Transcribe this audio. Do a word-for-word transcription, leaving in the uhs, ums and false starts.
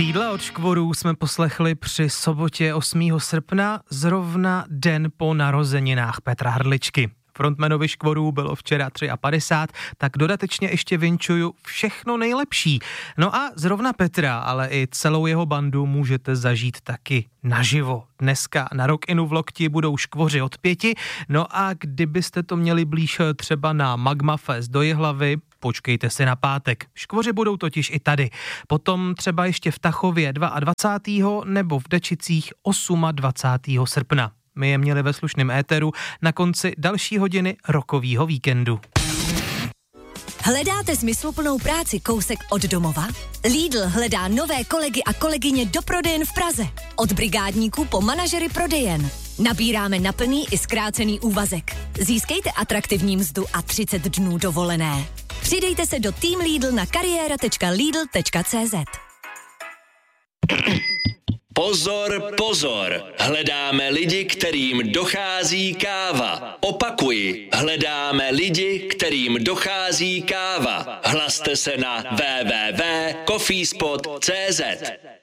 Křídla od škvorů jsme poslechli při sobotě osmého srpna, zrovna den po narozeninách Petra Hrdličky. Frontmanovi škvorů bylo včera padesát tři, tak dodatečně ještě vinčuju všechno nejlepší. No a zrovna Petra, ale i celou jeho bandu můžete zažít taky naživo. Dneska na Rock Inu v Lokti budou škvoři od pěti, no a kdybyste to měli blíž třeba na Magma Fest do Jihlavy, počkejte si na pátek. Škvoři budou totiž i tady. Potom třeba ještě v Tachově dvacátého druhého nebo v Dečicích dvacátého osmého srpna. My je měli ve slušném éteru na konci další hodiny rokovýho víkendu. Hledáte smysluplnou práci kousek od domova? Lidl hledá nové kolegy a kolegyně do prodejen v Praze. Od brigádníků po manažery prodejen. Nabíráme na plný i zkrácený úvazek. Získejte atraktivní mzdu a třicet dnů dovolené. Přidejte se do Team Lidl na kariéra tečka lidl tečka cé zet. Pozor, pozor, hledáme lidi, kterým dochází káva. Opakuji, hledáme lidi, kterým dochází káva. Hlaste se na w w w tečka coffeespot tečka cé zet.